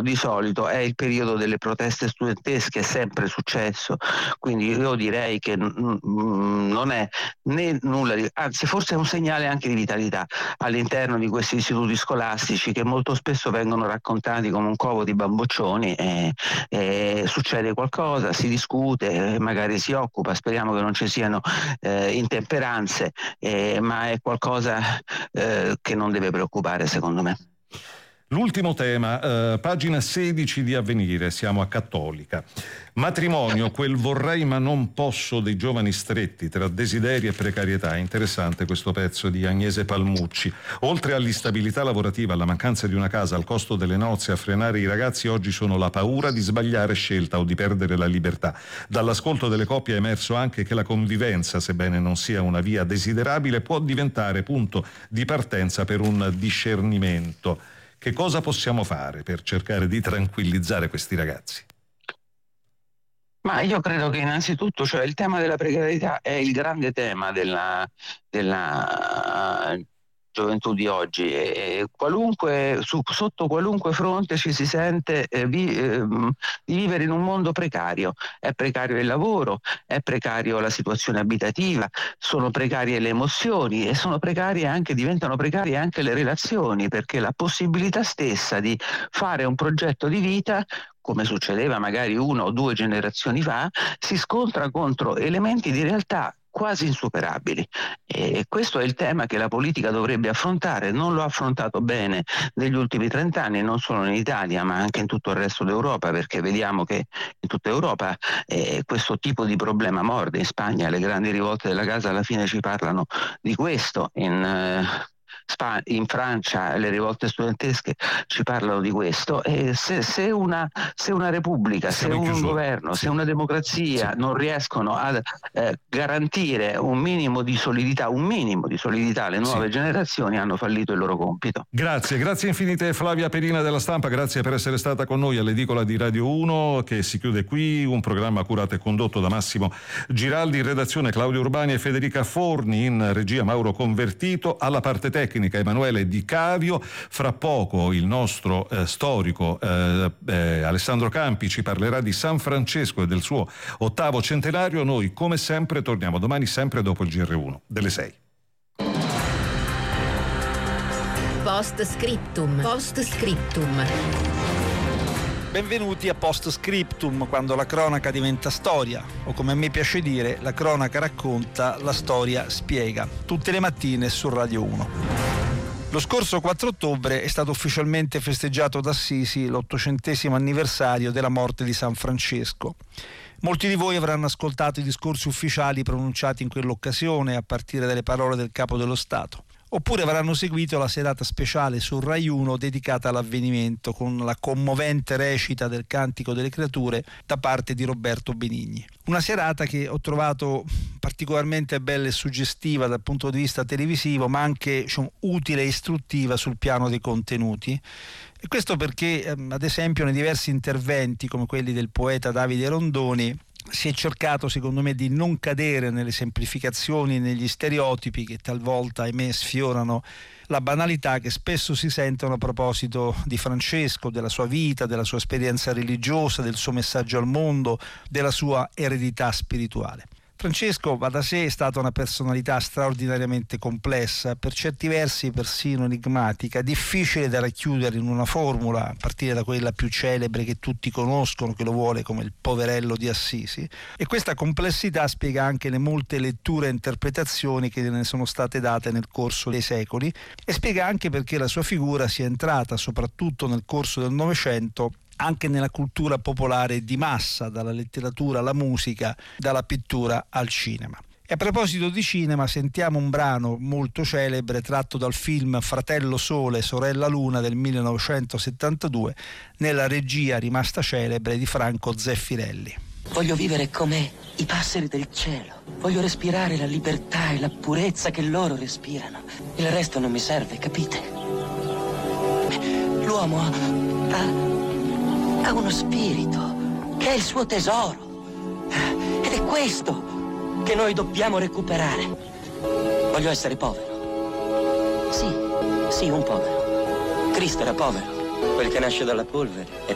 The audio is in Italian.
di solito è il periodo delle proteste studentesche, è sempre successo, quindi io direi che non è né nulla di, anzi forse è un segnale anche di vitalità all'interno di questi istituti scolastici che molto spesso vengono raccontati come un covo di bamboccioni e succede qualcosa, si discute, magari si occupa, speriamo che non ci siano intemperanze, ma è qualcosa che non deve preoccupare secondo me. L'ultimo tema, pagina 16 di Avvenire, siamo a Cattolica. Matrimonio, quel vorrei ma non posso dei giovani stretti tra desideri e precarietà. Interessante questo pezzo di Agnese Palmucci. Oltre all'instabilità lavorativa, alla mancanza di una casa, al costo delle nozze, a frenare i ragazzi, oggi sono la paura di sbagliare scelta o di perdere la libertà. Dall'ascolto delle coppie è emerso anche che la convivenza, sebbene non sia una via desiderabile, può diventare punto di partenza per un discernimento. Che cosa possiamo fare per cercare di tranquillizzare questi ragazzi? Ma io credo che innanzitutto, cioè, il tema della precarietà è il grande tema della gioventù di oggi, e sotto qualunque fronte ci si sente di vivere in un mondo precario. È precario il lavoro, è precario la situazione abitativa, sono precarie le emozioni e diventano precarie anche le relazioni, perché la possibilità stessa di fare un progetto di vita, come succedeva magari 1 o 2 generazioni fa, si scontra contro elementi di realtà quasi insuperabili, e questo è il tema che la politica dovrebbe affrontare. Non lo ha affrontato bene negli ultimi 30 anni, non solo in Italia ma anche in tutto il resto d'Europa, perché vediamo che in tutta Europa questo tipo di problema morde. In Spagna le grandi rivolte della casa alla fine ci parlano di questo, in Francia le rivolte studentesche ci parlano di questo, e se una repubblica, se un governo, se una democrazia non riescono a garantire un minimo di solidità alle nuove generazioni, hanno fallito il loro compito. Grazie infinite Flavia Perina della Stampa, grazie per essere stata con noi all'edicola di Radio 1, che si chiude qui, un programma curato e condotto da Massimo Giraldi, in redazione Claudio Urbani e Federica Forni, in regia Mauro Convertito, alla parte tecnica Emanuele Di Cavio. Fra poco il nostro storico Alessandro Campi ci parlerà di San Francesco e del suo 8° centenario. Noi come sempre torniamo domani, sempre dopo il GR1 delle 6. Post scriptum. Benvenuti a Post Scriptum, quando la cronaca diventa storia, o come a me piace dire, la cronaca racconta, la storia spiega, tutte le mattine su Radio 1. Lo scorso 4 ottobre è stato ufficialmente festeggiato ad Assisi l'800° anniversario della morte di San Francesco. Molti di voi avranno ascoltato i discorsi ufficiali pronunciati in quell'occasione, a partire dalle parole del Capo dello Stato. Oppure avranno seguito la serata speciale su Rai 1 dedicata all'avvenimento, con la commovente recita del Cantico delle Creature da parte di Roberto Benigni. Una serata che ho trovato particolarmente bella e suggestiva dal punto di vista televisivo, ma anche utile e istruttiva sul piano dei contenuti. E questo perché, ad esempio, nei diversi interventi, come quelli del poeta Davide Rondoni, si è cercato, secondo me, di non cadere nelle semplificazioni, negli stereotipi che talvolta, ahimè, sfiorano la banalità che spesso si sentono a proposito di Francesco, della sua vita, della sua esperienza religiosa, del suo messaggio al mondo, della sua eredità spirituale. Francesco, va da sé, è stata una personalità straordinariamente complessa, per certi versi persino enigmatica, difficile da racchiudere in una formula, a partire da quella più celebre che tutti conoscono, che lo vuole come il poverello di Assisi. E questa complessità spiega anche le molte letture e interpretazioni che ne sono state date nel corso dei secoli, e spiega anche perché la sua figura sia entrata, soprattutto nel corso del Novecento, anche nella cultura popolare di massa, dalla letteratura alla musica, dalla pittura al cinema. E a proposito di cinema, sentiamo un brano molto celebre tratto dal film Fratello Sole, Sorella Luna del 1972, nella regia rimasta celebre di Franco Zeffirelli. Voglio vivere come i passeri del cielo. Voglio respirare la libertà e la purezza che loro respirano. Il resto non mi serve, capite? L'uomo ha uno spirito che è il suo tesoro, ed è questo che noi dobbiamo recuperare. Voglio essere povero. Sì, un povero. Cristo era povero, quel che nasce dalla polvere.